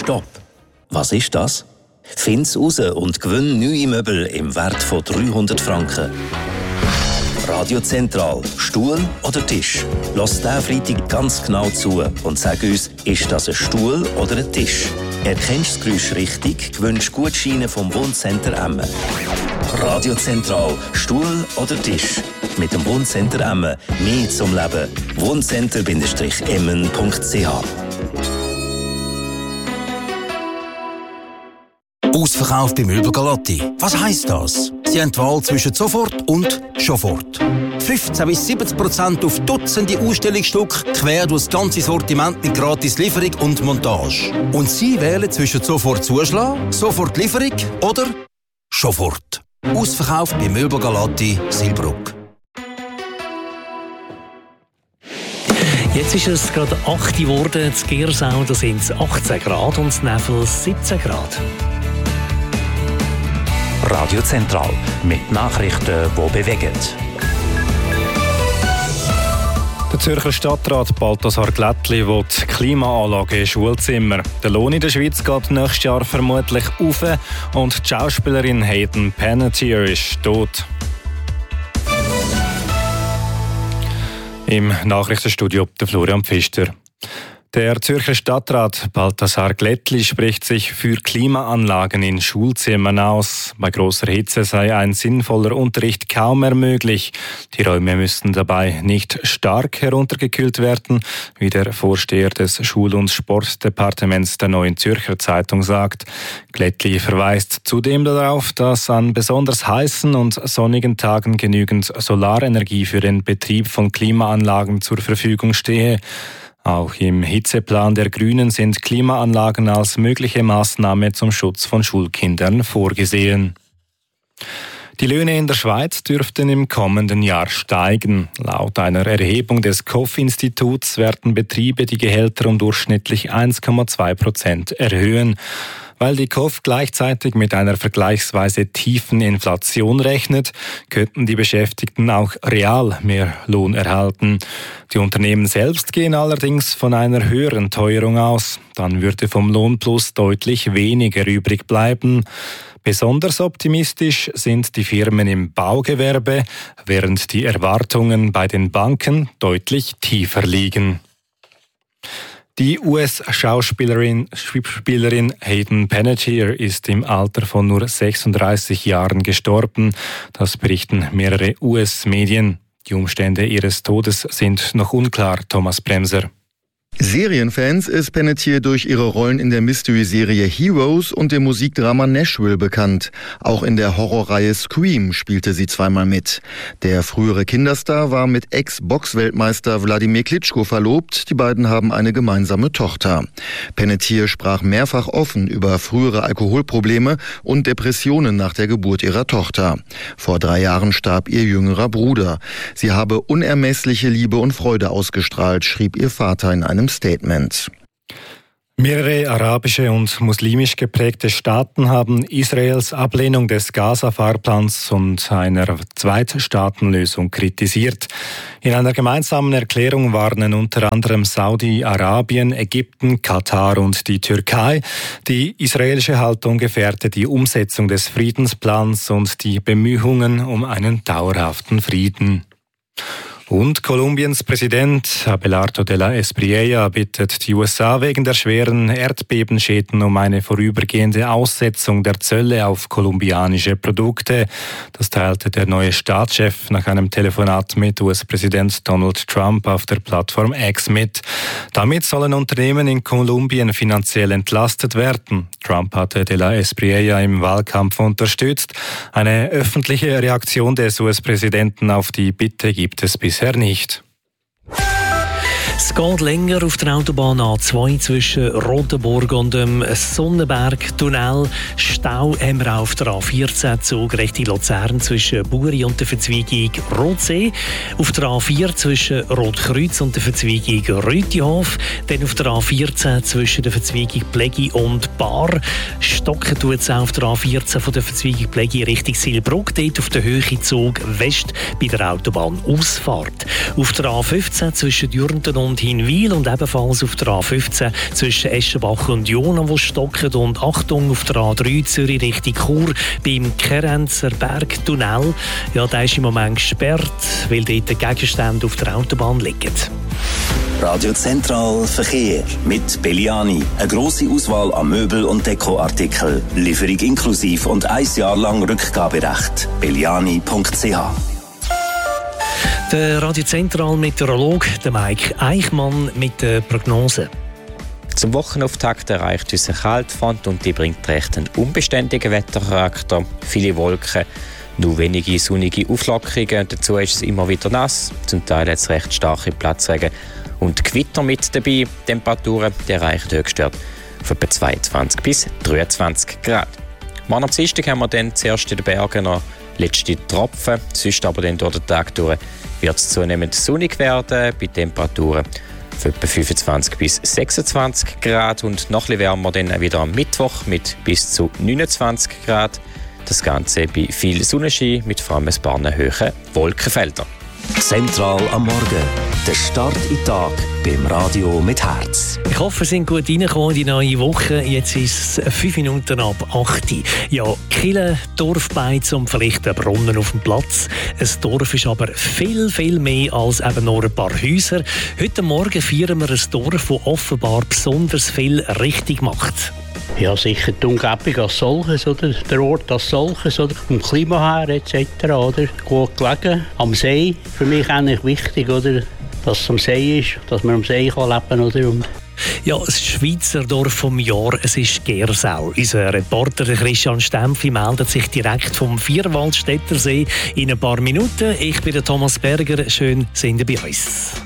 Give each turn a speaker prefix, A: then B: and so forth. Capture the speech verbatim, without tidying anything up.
A: Stopp! Was ist das? Find's raus und gewinn neue Möbel im Wert von dreihundert Franken. Radio Zentral, Stuhl oder Tisch? Lass diesen Freitag ganz genau zu und sag uns, ist das ein Stuhl oder ein Tisch? Erkennst du das Geräusch richtig, gewünscht Gutscheine vom Wohncenter Emmen. Radio Zentral, Stuhl oder Tisch? Mit dem Wohncenter Emmen mehr zum Leben. wohncenter Emmen punkt c h
B: Ausverkauf bei Möbel Galotti. Was heisst das? Sie haben die Wahl zwischen sofort und sofort. fünfzehn bis siebzig Prozent auf Dutzende Ausstellungsstücke, quer durch das ganze Sortiment mit gratis Lieferung und Montage. Und Sie wählen zwischen sofort Zuschlag, sofort Lieferung oder sofort. Ausverkauf bei Möbel Galotti, Silbruck.
C: Jetzt ist es gerade acht Uhr geworden, in Gersau, da sind es achtzehn Grad und in Nevel siebzehn Grad.
D: Radio Zentral mit Nachrichten, die bewegen.
E: Der Zürcher Stadtrat Balthasar Glättli will Klimaanlagen in Schulzimmer. Der Lohn in der Schweiz geht nächstes Jahr vermutlich auf und die Schauspielerin Hayden Panettiere ist tot. Im Nachrichtenstudio der Florian Pfister. Der Zürcher Stadtrat Balthasar Glättli spricht sich für Klimaanlagen in Schulzimmern aus. Bei grosser Hitze sei ein sinnvoller Unterricht kaum mehr möglich. Die Räume müssten dabei nicht stark heruntergekühlt werden, wie der Vorsteher des Schul- und Sportdepartements der Neuen Zürcher Zeitung sagt. Glättli verweist zudem darauf, dass an besonders heißen und sonnigen Tagen genügend Solarenergie für den Betrieb von Klimaanlagen zur Verfügung stehe. Auch im Hitzeplan der Grünen sind Klimaanlagen als mögliche Maßnahme zum Schutz von Schulkindern vorgesehen. Die Löhne in der Schweiz dürften im kommenden Jahr steigen. Laut einer Erhebung des K O F-Instituts werden Betriebe die Gehälter um durchschnittlich eins Komma zwei Prozent erhöhen. Weil die K O F gleichzeitig mit einer vergleichsweise tiefen Inflation rechnet, könnten die Beschäftigten auch real mehr Lohn erhalten. Die Unternehmen selbst gehen allerdings von einer höheren Teuerung aus. Dann würde vom Lohnplus deutlich weniger übrig bleiben. Besonders optimistisch sind die Firmen im Baugewerbe, während die Erwartungen bei den Banken deutlich tiefer liegen. Die U S-Schauspielerin Spielerin Hayden Panettiere ist im Alter von nur sechsunddreißig Jahren gestorben. Das berichten mehrere U S-Medien. Die Umstände ihres Todes sind noch unklar, Thomas Bremser.
F: Serienfans ist Panettiere durch ihre Rollen in der Mystery-Serie Heroes und dem Musikdrama Nashville bekannt. Auch in der Horrorreihe Scream spielte sie zweimal mit. Der frühere Kinderstar war mit Ex-Box-Weltmeister Wladimir Klitschko verlobt. Die beiden haben eine gemeinsame Tochter. Panettiere sprach mehrfach offen über frühere Alkoholprobleme und Depressionen nach der Geburt ihrer Tochter. Vor drei Jahren starb ihr jüngerer Bruder. Sie habe unermessliche Liebe und Freude ausgestrahlt, schrieb ihr Vater in einem Statement.
E: Mehrere arabische und muslimisch geprägte Staaten haben Israels Ablehnung des Gaza-Fahrplans und einer Zweistaatenlösung kritisiert. In einer gemeinsamen Erklärung warnen unter anderem Saudi-Arabien, Ägypten, Katar und die Türkei. Die israelische Haltung gefährde die Umsetzung des Friedensplans und die Bemühungen um einen dauerhaften Frieden. Und Kolumbiens Präsident Abelardo de la Espriella bittet die U S A wegen der schweren Erdbebenschäden um eine vorübergehende Aussetzung der Zölle auf kolumbianische Produkte. Das teilte der neue Staatschef nach einem Telefonat mit U S-Präsident Donald Trump auf der Plattform X mit. Damit sollen Unternehmen in Kolumbien finanziell entlastet werden. Trump hatte de la Espriella im Wahlkampf unterstützt. Eine öffentliche Reaktion des U S-Präsidenten auf die Bitte gibt es bisher nicht.
C: Es geht länger auf der Autobahn A zwei zwischen Rotenburg und dem Sonnenberg-Tunnel. Stau haben wir auch auf der A vierzehn Zug Richtung Luzern zwischen Buri und der Verzweigung Rotsee. Auf der A vier zwischen Rotkreuz und der Verzweigung Rütihof. Dann auf der A vierzehn zwischen der Verzweigung Plegi und Bar. Stocken tut es auch auf der A vierzehn von der Verzweigung Plegi Richtung Silbruck. Dort auf der Höhe Zug West bei der Autobahnausfahrt. Auf der A fünfzehn zwischen Dürnten und Hinwil und ebenfalls auf der A fünfzehn zwischen Eschenbach und Jona, wo stocken. Und Achtung auf der A drei Zürich Richtung Chur beim Kerenzer Bergtunnel. Ja, der ist im Moment gesperrt, weil dort Gegenstände auf der Autobahn liegen.
A: Radio Zentral Verkehr mit Belliani. Eine grosse Auswahl an Möbel- und Dekoartikeln. Lieferung inklusiv und ein Jahr lang Rückgaberecht. belliani punkt c h.
C: Der Radio Zentral Meteorologe, der Mike Eichmann mit der Prognose.
G: Zum Wochenauftakt erreicht uns eine Kaltfront und die bringt recht einen unbeständigen Wettercharakter. Viele Wolken, nur wenige sonnige Auflockerungen. Dazu ist es immer wieder nass. Zum Teil hat es recht starke Platzregen und Gewitter mit dabei. Die Temperaturen die erreichen Höchstwert von etwa zweiundzwanzig bis dreiundzwanzig Grad. Morgen am Dienstag haben wir dann zuerst in den Bergen noch letzte Tropfen. Sonst aber dann durch den Tag durch wird es zunehmend sonnig werden bei Temperaturen von etwa fünfundzwanzig bis sechsundzwanzig Grad und noch etwas wärmer dann wieder am Mittwoch mit bis zu neunundzwanzig Grad. Das Ganze bei viel Sonnenschein mit vor allem ein paar hohen Wolkenfeldern.
A: Zentral am Morgen. Der Start in den Tag beim Radio mit Herz.
C: Ich hoffe, Sie sind gut reingekommen in die neue Woche. Jetzt ist es fünf Minuten ab acht. Ja, Kille, Dorfbeiz und vielleicht ein Brunnen auf dem Platz. Ein Dorf ist aber viel, viel mehr als eben nur ein paar Häuser. Heute Morgen feiern wir ein Dorf, das offenbar besonders viel richtig macht.
H: Ja, sicher die Umgebung als solches, oder? Der Ort als solches, oder? Vom Klima her et cetera. Oder? Gut gelegen. Am See, für mich eigentlich wichtig, oder? Dass es am See ist, dass man am See kann leben, oder? Und
C: ja, das Schweizer Dorf vom Jahr, es ist Gersau. Unser Reporter Christian Stempfi meldet sich direkt vom Vierwaldstätter See in ein paar Minuten. Ich bin der Thomas Berger, schön sind Sie bei uns.